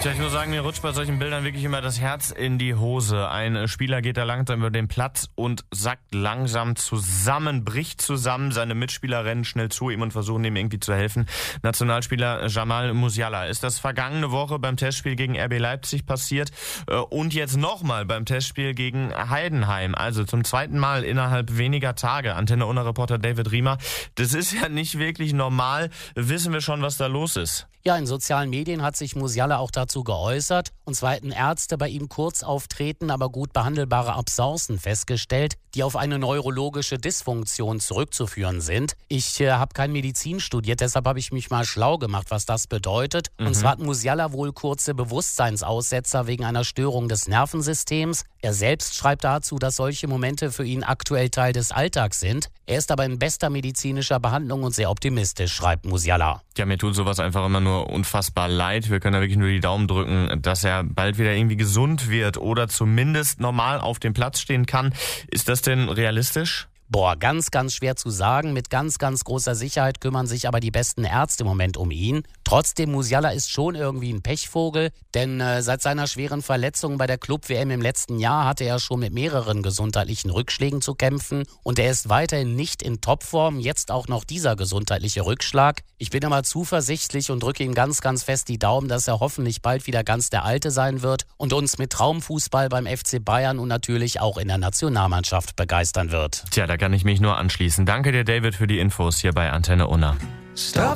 Tja, ich muss sagen, mir rutscht bei solchen Bildern wirklich immer das Herz in die Hose. Ein Spieler geht da langsam über den Platz und sackt langsam zusammen, bricht zusammen. Seine Mitspieler rennen schnell zu ihm und versuchen ihm irgendwie zu helfen. Nationalspieler Jamal Musiala ist das vergangene Woche beim Testspiel gegen RB Leipzig passiert und jetzt nochmal beim Testspiel gegen Heidenheim. Also zum zweiten Mal innerhalb weniger Tage. Antenne Unna-Reporter David Riemer. Das ist ja nicht wirklich normal. Wissen wir schon, was da los ist? Ja, in sozialen Medien hat sich Musiala auch dazu geäußert. Und zwar hätten Ärzte bei ihm kurz auftreten, aber gut behandelbare Abscencen festgestellt, die auf eine neurologische Dysfunktion zurückzuführen sind. Ich habe kein Medizin studiert, deshalb habe ich mich mal schlau gemacht, was das bedeutet. Und zwar hat Musiala wohl kurze Bewusstseinsaussetzer wegen einer Störung des Nervensystems. Er selbst schreibt dazu, dass solche Momente für ihn aktuell Teil des Alltags sind. Er ist aber in bester medizinischer Behandlung und sehr optimistisch, schreibt Musiala. Ja, mir tut sowas einfach immer nur unfassbar leid. Wir können da wirklich nur die Daumen drücken, dass er bald wieder irgendwie gesund wird oder zumindest normal auf dem Platz stehen kann. Ist das denn realistisch? Ganz, ganz schwer zu sagen. Mit ganz, ganz großer Sicherheit kümmern sich aber die besten Ärzte im Moment um ihn. Trotzdem, Musiala ist schon irgendwie ein Pechvogel, denn seit seiner schweren Verletzung bei der Club-WM im letzten Jahr hatte er schon mit mehreren gesundheitlichen Rückschlägen zu kämpfen und er ist weiterhin nicht in Topform, jetzt auch noch dieser gesundheitliche Rückschlag. Ich bin immer zuversichtlich und drücke ihm ganz, ganz fest die Daumen, dass er hoffentlich bald wieder ganz der Alte sein wird und uns mit Traumfußball beim FC Bayern und natürlich auch in der Nationalmannschaft begeistern wird. Tja, da kann ich mich nur anschließen. Danke dir, David, für die Infos hier bei Antenne Unna.